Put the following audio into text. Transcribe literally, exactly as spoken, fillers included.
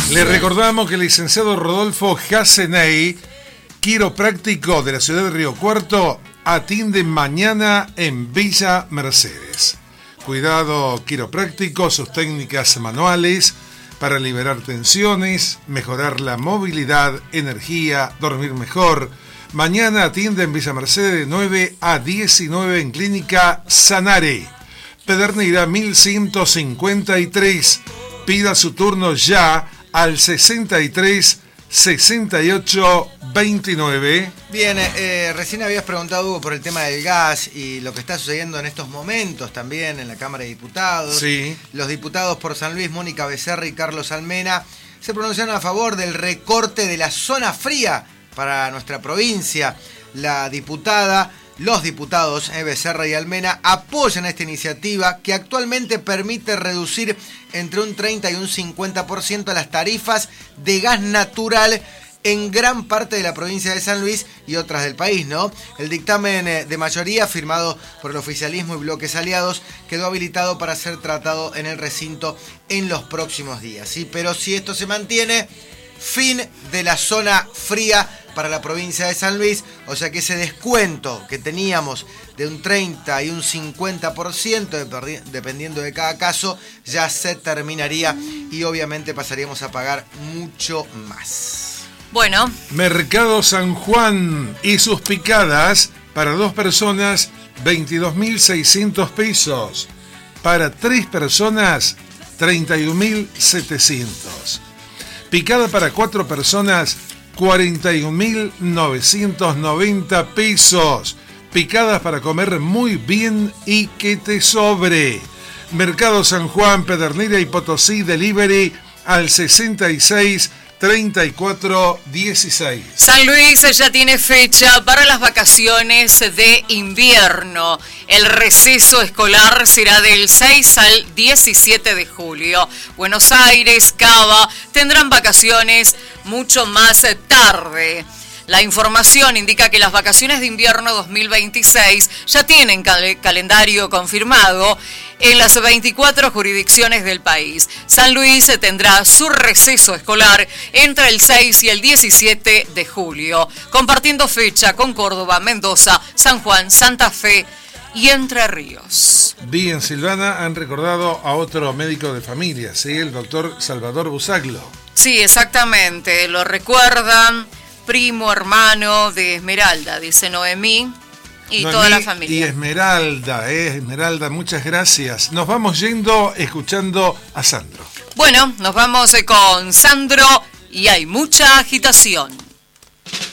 Le recordamos que el licenciado Rodolfo Jaseney, quiropráctico de la ciudad de Río Cuarto, atiende mañana en Villa Mercedes. Cuidado quiropráctico, sus técnicas manuales para liberar tensiones, mejorar la movilidad, energía, dormir mejor. Mañana atiende en Villa Mercedes de nueve a diecinueve en Clínica Sanare. Pedernera mil ciento cincuenta y tres. Pida su turno ya al sesenta y tres sesenta y ocho veintinueve. Bien, eh, recién habías preguntado, Hugo, por el tema del gas y lo que está sucediendo en estos momentos también en la Cámara de Diputados. Sí. Los diputados por San Luis, Mónica Becerra y Carlos Almena, se pronunciaron a favor del recorte de la zona fría para nuestra provincia. La diputada, los diputados eh, Becerra y Almena apoyan esta iniciativa que actualmente permite reducir entre un treinta y un cincuenta por ciento las tarifas de gas natural en gran parte de la provincia de San Luis y otras del país, ¿no? El dictamen de mayoría, firmado por el oficialismo y bloques aliados, quedó habilitado para ser tratado en el recinto en los próximos días, ¿sí? Pero si esto se mantiene, fin de la zona fría para la provincia de San Luis, o sea que ese descuento que teníamos de un treinta y un cincuenta por ciento, dependiendo de cada caso, ya se terminaría y obviamente pasaríamos a pagar mucho más. Bueno. Mercado San Juan y sus picadas para dos personas, veintidós mil seiscientos pesos. Para tres personas, treinta y un mil setecientos. Picada para cuatro personas, cuarenta y un mil novecientos noventa pesos. Picadas para comer muy bien y que te sobre. Mercado San Juan, Pedernera y Potosí, delivery al sesenta y seis treinta y cuatro dieciséis. San Luis ya tiene fecha para las vacaciones de invierno. El receso escolar será del seis al diecisiete de julio. Buenos Aires, Cava tendrán vacaciones mucho más tarde. La información indica que las vacaciones de invierno dos mil veintiséis ya tienen cal- calendario confirmado en las veinticuatro jurisdicciones del país. San Luis tendrá su receso escolar entre el seis y el diecisiete de julio, compartiendo fecha con Córdoba, Mendoza, San Juan, Santa Fe y Entre Ríos. Bien, Silvana, han recordado a otro médico de familia, ¿sí? El doctor Salvador Busaglo. Sí, exactamente, lo recuerdan. Primo hermano de Esmeralda, dice Noemí, y Noemí toda la familia. Y Esmeralda, eh, Esmeralda, muchas gracias. Nos vamos yendo escuchando a Sandro. Bueno, nos vamos con Sandro y hay mucha agitación.